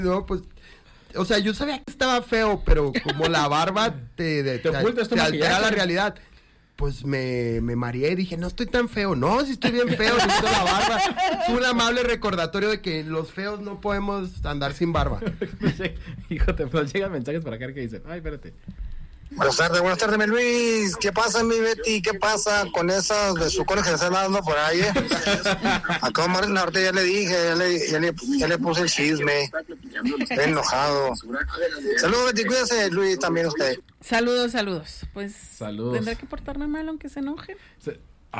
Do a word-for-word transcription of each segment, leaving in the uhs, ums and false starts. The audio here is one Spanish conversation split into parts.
No, pues, o sea, yo sabía que estaba feo, pero como la barba te, de, te, te, te altera la realidad, pues me, me mareé y dije, no estoy tan feo. No, sí estoy bien feo, necesito la barba. Es un amable recordatorio de que los feos no podemos andar sin barba. Hijo, te pues, llegan mensajes para acá que dicen, ay, espérate. Buenas tardes, buenas tardes, mi Luis. ¿Qué pasa, mi Betty? ¿Qué pasa con esas besucones que se están dando por ahí? Eh? Acá Omar Norte ya le dije, ya le, ya, le, ya le puse el chisme. Estoy enojado. Saludos, Betty, cuídese, Luis, también usted. Saludos, saludos. Pues saludos. Tendrá que portarme mal aunque se enojen. Se...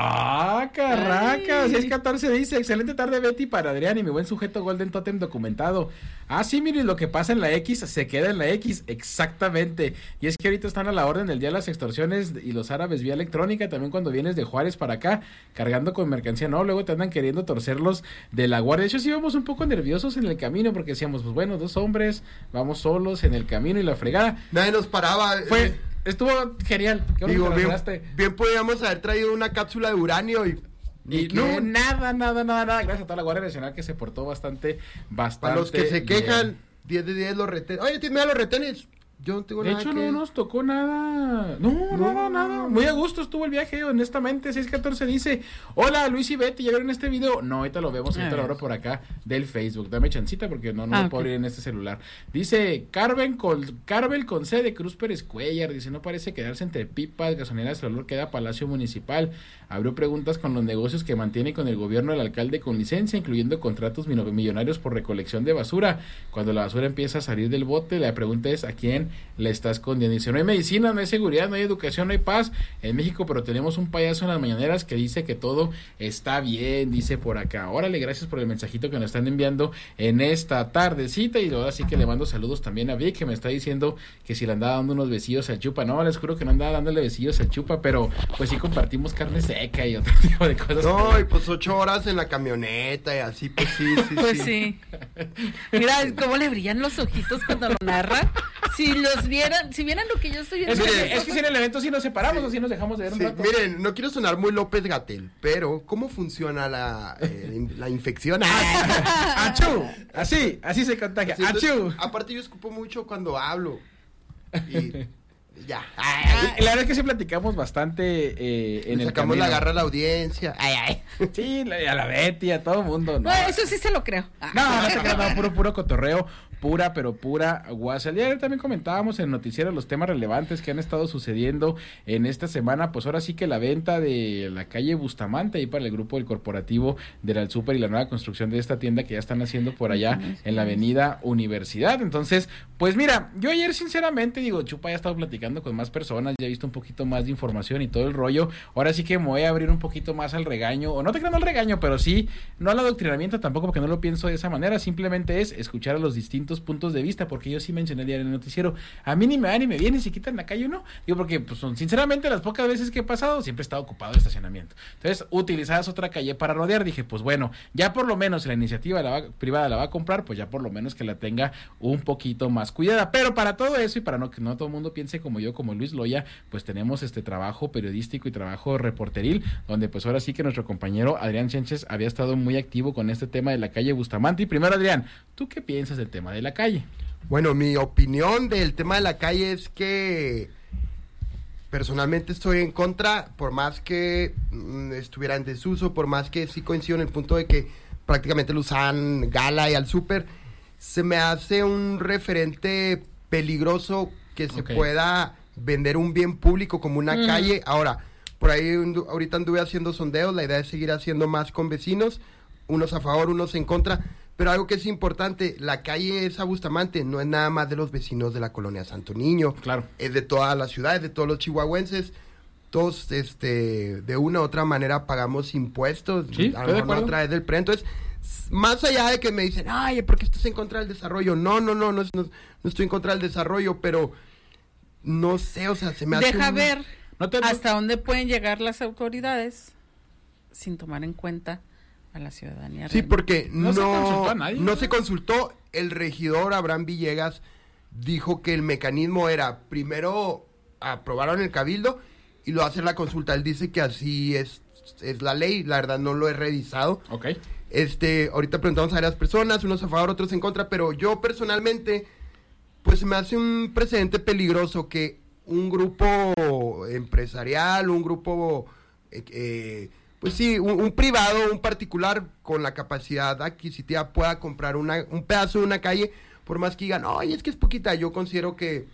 Ah, carraca, seis catorce dice, excelente tarde Betty para Adrián y mi buen sujeto Golden Totem documentado. Ah, sí, mire, lo que pasa en la X se queda en la X, exactamente. Y es que ahorita están a la orden del día las extorsiones y los árabes vía electrónica, también cuando vienes de Juárez para acá, cargando con mercancía, no, luego te andan queriendo torcerlos de la guardia. De hecho, sí íbamos un poco nerviosos en el camino, porque decíamos, pues bueno, dos hombres, vamos solos en el camino y la fregada. Nadie nos paraba. Fue... Estuvo genial. Digo, bien, bien podríamos haber traído una cápsula de uranio y... Y no, nada, nada, nada, nada. Gracias a toda la Guardia Nacional que se portó bastante, bastante. Para los que se quejan, diez de diez los retenes. Oye, mira los retenes. Yo no tengo de nada hecho, que... no nos tocó nada. No, no, nada, nada. Muy a gusto estuvo el viaje, honestamente. seis catorce dice, hola, Luis y Betty, ¿ya vieron este video? No, ahorita lo vemos, ahorita lo abro por acá del Facebook. Dame chancita porque no, no ah, lo puedo okay. abrir en este celular. Dice, Carvel con, Carvel con C de Cruz Pérez Cuellar. Dice, no parece quedarse entre pipas, gasolineras, el olor queda Palacio Municipal. Abrió preguntas con los negocios que mantiene con el gobierno el alcalde con licencia, incluyendo contratos millonarios por recolección de basura. Cuando la basura empieza a salir del bote, la pregunta es, ¿a quién le está escondiendo? Dice, no hay medicina, no hay seguridad, no hay educación, no hay paz en México, pero tenemos un payaso en las mañaneras que dice que todo está bien, dice por acá. Órale, gracias por el mensajito que nos están enviando en esta tardecita, y ahora sí que le mando saludos también a Vic, que me está diciendo que si le andaba dando unos besillos al Chupa. No, les juro que no andaba dándole besillos al Chupa, pero pues sí compartimos carne seca y otro tipo de cosas. No, y pues ocho horas en la camioneta y así, pues sí, sí, pues sí. sí. Mira cómo le brillan los ojitos cuando lo narra. Si los vieran, si vieran lo que yo estoy viendo. Es que, es que si en el evento sí nos separamos, sí. o si nos dejamos de ver un sí, rato. Miren, no quiero sonar muy López Gatell, pero ¿cómo funciona la, eh, la infección? ¡Achú! Así, así se contagia. Sí, entonces, ¡achú! Aparte yo escupo mucho cuando hablo. Y ya. Ah, la verdad es que sí platicamos bastante eh, en Nos el sacamos camino. la garra a la audiencia. Ay, ay. Sí, a la Betty, a todo mundo. No, no eso sí se lo creo. No, no se creo, no, puro, puro cotorreo, pura, pero pura guasa. El día de ayer también comentábamos en el noticiero los temas relevantes que han estado sucediendo en esta semana. Pues ahora sí que la venta de la calle Bustamante ahí para el grupo del corporativo del Alsúper y la nueva construcción de esta tienda que ya están haciendo por allá en la avenida Universidad. Entonces, pues mira, yo ayer sinceramente digo, Chupa ya ha estado platicando con más personas, ya he visto un poquito más de información y todo el rollo. Ahora sí que me voy a abrir un poquito más al regaño, o no te creo al regaño, pero sí, no al adoctrinamiento tampoco, porque no lo pienso de esa manera. Simplemente es escuchar a los distintos puntos de vista, porque yo sí mencioné el día en el noticiero, a mí ni me va ni me viene si quitan la calle o no. Digo, porque pues son, sinceramente las pocas veces que he pasado siempre he estado ocupado el estacionamiento. Entonces, utilizadas otra calle para rodear, dije, pues bueno, ya por lo menos la iniciativa la va, privada la va a comprar, pues ya por lo menos que la tenga un poquito más cuidada. Pero para todo eso y para no que no todo el mundo piense como yo, como Luis Loya, pues tenemos este trabajo periodístico y trabajo reporteril, donde pues ahora sí que nuestro compañero Adrián Sánchez había estado muy activo con este tema de la calle Bustamante. Y primero, Adrián, ¿tú qué piensas del tema de la calle? Bueno, mi opinión del tema de la calle es que personalmente estoy en contra, por más que mm, estuviera en desuso, por más que sí coincido en el punto de que prácticamente lo usan Gala y Alsúper, se me hace un referente peligroso que se okay. pueda vender un bien público como una mm. calle. Ahora, por ahí ahorita anduve haciendo sondeos, la idea es seguir haciendo más con vecinos, unos a favor, unos en contra, pero algo que es importante, la calle esa Bustamante no es nada más de los vecinos de la colonia Santo Niño, claro, es de todas las ciudades, de todos los chihuahuenses. Todos, este, de una u otra manera pagamos impuestos, ¿sí? A lo mejor no a través del pre. Entonces, más allá de que me dicen, ay, ¿por qué estás en contra del desarrollo? No, no, no, no, no, no estoy en contra del desarrollo, pero no sé, o sea, se me hace Deja un... ver ¿No te... hasta dónde pueden llegar las autoridades sin tomar en cuenta a la ciudadanía. Sí, realmente. Porque no, no, se consultó a nadie, no, no se consultó. El regidor Abraham Villegas dijo que el mecanismo era primero aprobaron el cabildo y luego hacer la consulta. Él dice que así es es la ley, la verdad no lo he revisado. Ok. Este, ahorita preguntamos a varias personas, unos a favor, otros en contra, pero yo personalmente, pues me hace un precedente peligroso que un grupo empresarial, un grupo, eh, eh, pues sí, un, un privado, un particular con la capacidad adquisitiva pueda comprar una, un pedazo de una calle, por más que digan, ay, es que es poquita. Yo considero que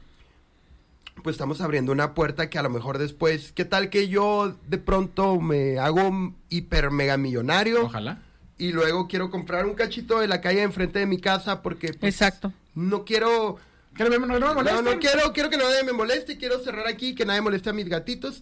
pues estamos abriendo una puerta que a lo mejor después, ¿qué tal que yo de pronto me hago hiper mega millonario? Ojalá. Y luego quiero comprar un cachito de la calle enfrente de mi casa porque pues, exacto. No quiero que no me, no, no me no, molesten. no quiero, quiero que nadie me moleste, quiero cerrar aquí, que nadie moleste a mis gatitos.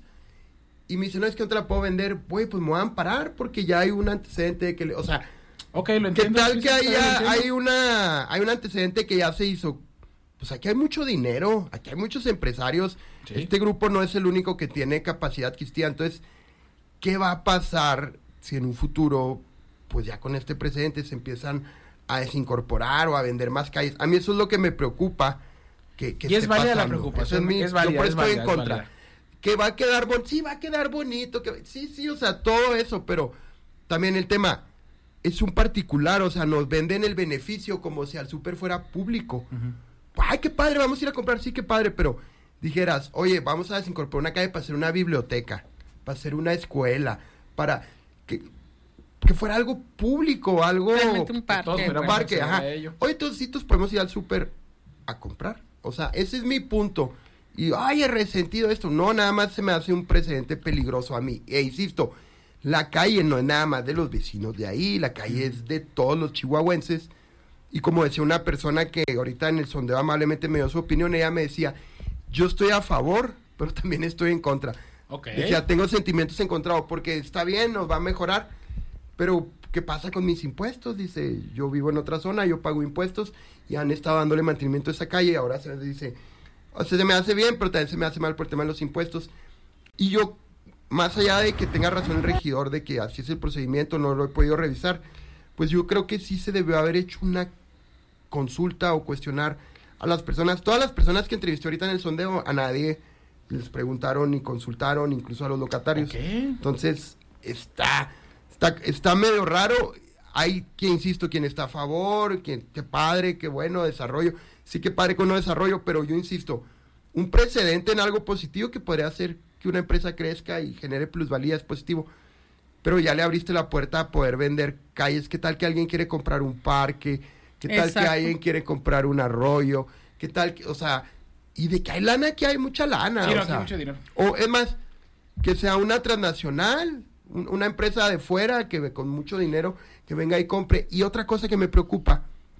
Y me dice, no, es que no te la puedo vender. Güey, pues me voy a amparar porque ya hay un antecedente de que, le, o sea, ok, lo entiendo. ¿qué tal sí, que sí, haya, hay una, hay un antecedente que ya se hizo? Pues aquí hay mucho dinero, aquí hay muchos empresarios. Sí. Este grupo no es el único que tiene capacidad adquisitiva. Entonces, ¿qué va a pasar si en un futuro, pues ya con este precedente se empiezan a desincorporar o a vender más calles? A mí eso es lo que me preocupa. Que, que y es válida pasando. la preocupación. Es mi, es válida, yo por es eso válida, estoy en contra. válida. Que va a quedar bonito, sí, va a quedar bonito. Que, sí, sí, o sea, todo eso, pero también el tema es un particular, o sea, nos venden el beneficio como si al súper fuera público. Uh-huh. Ay, qué padre, vamos a ir a comprar, sí, qué padre, pero dijeras, oye, vamos a desincorporar una calle para hacer una biblioteca, para hacer una escuela, para que, que fuera algo público, algo... Realmente un parque. Un parque, ajá. Oye, todos sí, podemos ir al súper a comprar, o sea, ese es mi punto. Y, ay, he resentido esto. No, nada más se me hace un precedente peligroso a mí. E insisto, la calle no es nada más de los vecinos de ahí, la calle mm. es de todos los chihuahuenses. Y como decía una persona que ahorita en el sondeo amablemente me dio su opinión, ella me decía, yo estoy a favor, pero también estoy en contra. Okay. Decía, tengo sentimientos encontrados, porque está bien, nos va a mejorar, pero ¿qué pasa con mis impuestos? Dice, yo vivo en otra zona, yo pago impuestos, y han estado dándole mantenimiento a esa calle, y ahora se dice, o sea, se me hace bien, pero también se me hace mal por el tema de los impuestos. Y yo, más allá de que tenga razón el regidor de que así es el procedimiento, no lo he podido revisar, pues yo creo que sí se debió haber hecho una consulta o cuestionar a las personas, todas las personas que entrevisté ahorita en el sondeo, a nadie les preguntaron ni consultaron, incluso a los locatarios. Okay. Entonces, está, está, está medio raro. Hay quien, insisto, quien está a favor, quien, qué padre, qué bueno, desarrollo. Sí que padre con no desarrollo, pero yo insisto, un precedente en algo positivo que podría hacer que una empresa crezca y genere plusvalía es positivo. Pero ya le abriste la puerta a poder vender calles. ¿Qué tal que alguien quiere comprar un parque? ¿Qué tal Exacto. que alguien quiere comprar un arroyo? ¿Qué tal que, o sea, y de que hay lana, que hay mucha lana? Sí, o no, sea, hay mucho dinero. O es más, que sea una transnacional, un, una empresa de fuera que con mucho dinero, que venga y compre. Y otra cosa que me preocupa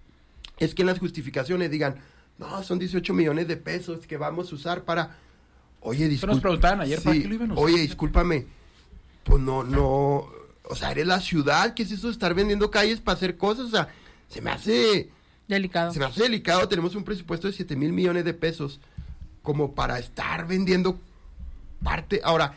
es que en las justificaciones digan, no, son dieciocho millones de pesos que vamos a usar para... Oye, disculpa. Nos preguntaban ayer, sí, ¿para qué lo iban a usar? Oye, discúlpame, pues no, no... O sea, eres la ciudad, ¿qué es eso de estar vendiendo calles para hacer cosas? O sea, se me hace... Delicado. Se me hace delicado, tenemos un presupuesto de siete mil millones de pesos como para estar vendiendo parte... Ahora,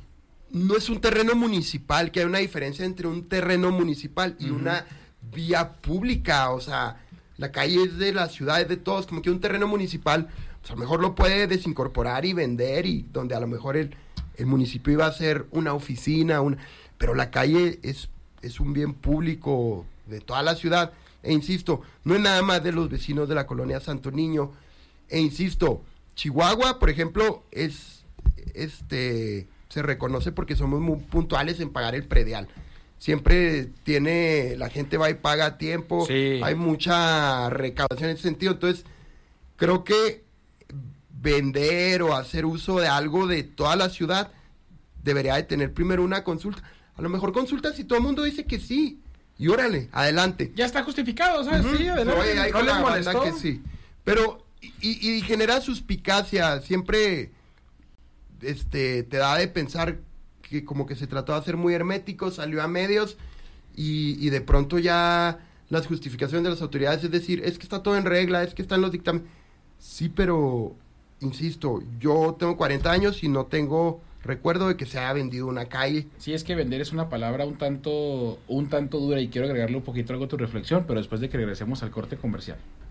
no es un terreno municipal, que hay una diferencia entre un terreno municipal y uh-huh. una vía pública, o sea... La calle es de la ciudad, es de todos, como que un terreno municipal, pues a lo mejor lo puede desincorporar y vender, y donde a lo mejor el, el municipio iba a ser una oficina, una, pero la calle es, es un bien público de toda la ciudad, e insisto, no es nada más de los vecinos de la colonia Santo Niño, e insisto, Chihuahua, por ejemplo, es, este, se reconoce porque somos muy puntuales en pagar el predial. Siempre tiene, la gente va y paga a tiempo, sí. Hay mucha recaudación en ese sentido, entonces creo que vender o hacer uso de algo de toda la ciudad debería de tener primero una consulta. A lo mejor consulta si todo el mundo dice que sí, y órale, adelante. Ya está justificado, ¿sabes? Uh-huh. Sí, adelante. Oye, hay no les molestó. Que sí. Pero, y, y genera suspicacia, siempre este te da de pensar que como que se trató de hacer muy hermético, salió a medios y, y de pronto ya las justificaciones de las autoridades, es decir, es que está todo en regla, es que están los dictámenes. Sí, pero, insisto, yo tengo cuarenta años y no tengo recuerdo de que se haya vendido una calle. Sí, es que vender es una palabra un tanto, un tanto dura y quiero agregarle un poquito algo a tu reflexión, pero después de que regresemos al corte comercial.